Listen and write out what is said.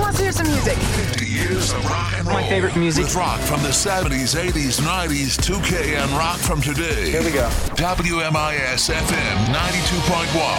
Let's hear some music. 50 years of rock and roll. My favorite music. With rock from the 70s, 80s, 90s, 2K, and rock from today. Here we go. WMIS FM 92.1.